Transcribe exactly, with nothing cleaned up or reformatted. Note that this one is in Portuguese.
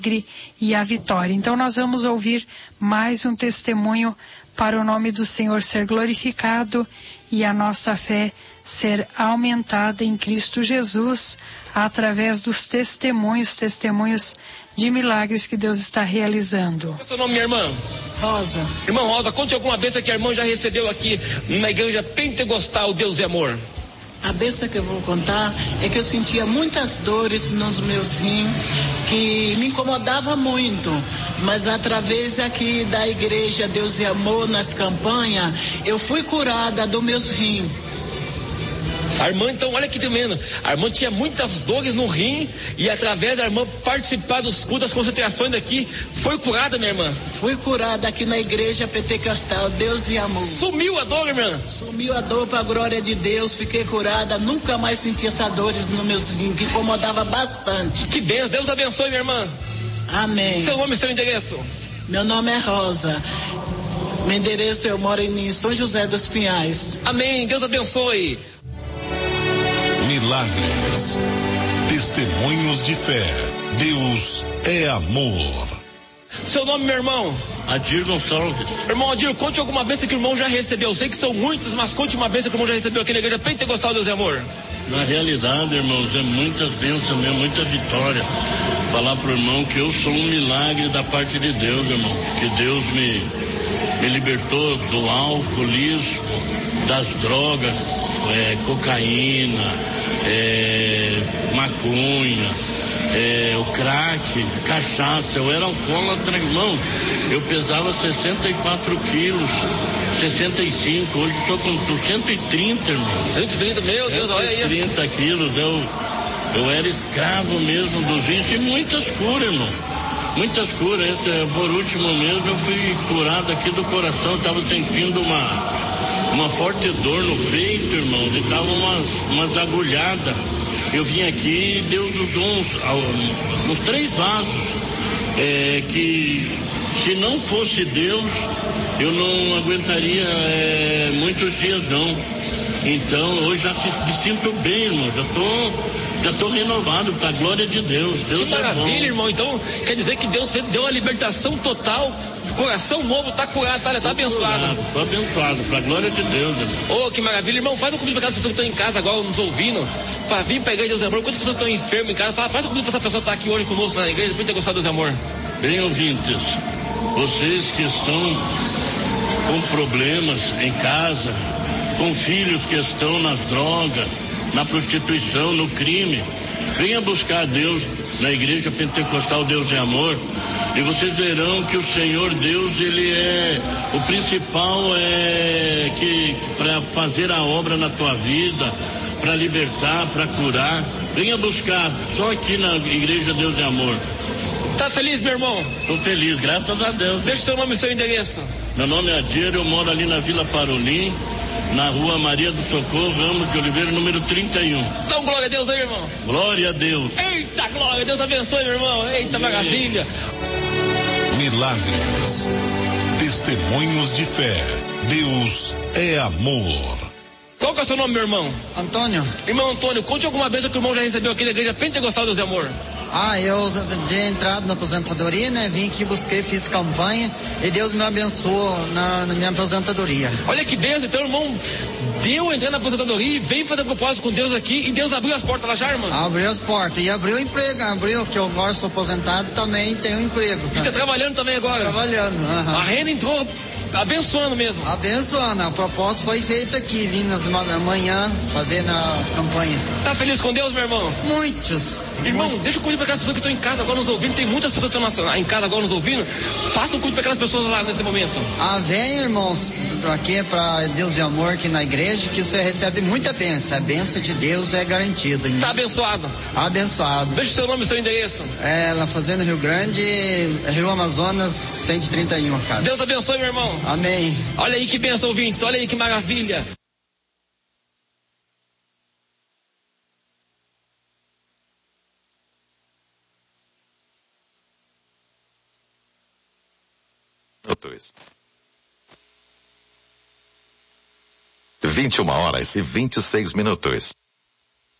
e a vitória. Então nós vamos ouvir mais um testemunho para o nome do Senhor ser glorificado e a nossa fé ser aumentada em Cristo Jesus através dos testemunhos, testemunhos de milagres que Deus está realizando. Qual é o seu nome, minha irmã? Rosa. Irmã Rosa, conte alguma bênção que a irmã já recebeu aqui na igreja pentecostal Deus e Amor. A bênção que eu vou contar é que eu sentia muitas dores nos meus rins, que me incomodava muito, mas através aqui da igreja Deus e Amor, nas campanhas, eu fui curada dos meus rins. A irmã, então, olha que tremendo. A irmã tinha muitas dores no rim e através da irmã participar dos cultos, das concentrações daqui, foi curada, minha irmã? Fui curada aqui na igreja pentecostal Deus e Amor. Sumiu a dor, irmã? Sumiu a dor, para a glória de Deus, fiquei curada, nunca mais senti essas dores nos meus rins, que incomodava bastante. Que bênção, Deus abençoe, minha irmã. Amém. Seu nome e seu endereço? Meu nome é Rosa. Meu endereço, eu moro em São José dos Pinhais. Amém, Deus abençoe. Milagres, testemunhos de fé. Deus é amor. Seu nome, meu irmão? Adir Gonçalves. Irmão Adir, conte alguma bênção que o irmão já recebeu. Eu sei que são muitas, mas conte uma bênção que o irmão já recebeu aqui na igreja pentecostal Deus e Amor. Na realidade, irmãos, é muitas bênçãos mesmo, muita vitória. Falar pro irmão que eu sou um milagre da parte de Deus, irmão. Que Deus me, me libertou do alcoolismo, das drogas, é, cocaína, é, maconha. É, o crack, cachaça, eu era alcoólatra, irmão. Eu pesava sessenta e quatro quilos, sessenta e cinco, hoje estou com cento e trinta, irmão. cento e trinta, meu Deus, olha aí. cento e trinta quilos, eu, eu era escravo mesmo dos vícios e muitas curas, irmão. Muitas curas. Esse, por último mesmo, eu fui curado aqui do coração, estava sentindo uma, uma forte dor no peito, irmão, e tava umas, umas agulhadas. Eu vim aqui e Deus usou uns, uns três vasos, é, que se não fosse Deus, eu não aguentaria é, muitos dias não. Então, hoje já me sinto bem, irmão, já tô, já tô renovado para a glória de Deus. Deus que maravilha, é bom. Irmão, então quer dizer que Deus deu uma libertação total, coração novo, tá curado, tá, tá abençoado. Tô abençoado, para a glória de Deus, irmão. Oh, que maravilha, irmão, faz um convite para aquelas pessoas que estão em casa agora nos ouvindo, para vir para a igreja Deus e Amor. Quantas pessoas estão enfermas em casa, fala, faz um convite para essa pessoa estar aqui hoje conosco na igreja, para ter gostado Deus e Amor. Bem, ouvintes, vocês que estão com problemas em casa, com filhos que estão nas drogas, na prostituição, no crime, venha buscar Deus na igreja pentecostal Deus é Amor, e vocês verão que o Senhor Deus, ele é o principal, é que para fazer a obra na tua vida, para libertar, para curar. Venha buscar só aqui na igreja Deus é Amor. Tá feliz, meu irmão? Tô feliz, graças a Deus. Deixa seu nome e seu endereço. Meu nome é Adir, eu moro ali na Vila Parolim, na rua Maria do Socorro, Ramos de Oliveira, número trinta e um. Então, glória a Deus aí, irmão. Glória a Deus. Eita, glória, Deus abençoe, meu irmão. Eita, maravilha. Milagres, testemunhos de fé. Deus é amor. Qual que é o seu nome, meu irmão? Antônio. Irmão Antônio, conte alguma vez que o irmão já recebeu aqui na igreja pentecostal Deus e Amor. Ah, eu tinha entrado na aposentadoria, né? Vim aqui, busquei, fiz campanha e Deus me abençoou na, na minha aposentadoria. Olha que benção, então, irmão, deu entrar na aposentadoria e veio fazer propósito com Deus aqui e Deus abriu as portas lá já, irmão? Abriu as portas e abriu o emprego, abriu, que eu agora sou aposentado, também tenho um emprego. E tá trabalhando também agora? Trabalhando, aham. A renda entrou abençoando mesmo. Abençoando, a proposta foi feita aqui, vim nas manhã fazer nas campanhas. Tá feliz com Deus, meu irmão? Muitos. Irmão, muitos. deixa eu cuidar para aquelas pessoas que estão em casa agora nos ouvindo, tem muitas pessoas que estão em casa agora nos ouvindo, faça um cuidado para aquelas pessoas lá nesse momento. Ah, vem, irmãos, aqui para Deus e Amor, aqui na igreja, que você recebe muita bênção, a bênção de Deus é garantida. Hein? Tá abençoado. Abençoado. Deixa o seu nome e seu endereço. É, na Fazenda Rio Grande, Rio Amazonas, cento e trinta e um, casa. Deus abençoe, meu irmão. Amém. Olha aí que bênção, ouvintes, olha aí que maravilha. vinte e uma horas e vinte e seis minutos.